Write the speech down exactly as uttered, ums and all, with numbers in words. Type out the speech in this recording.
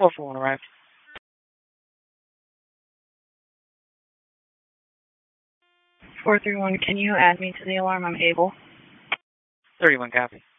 four four one arrived. four three one, can you add me to the alarm? I'm able. thirty-one, copy.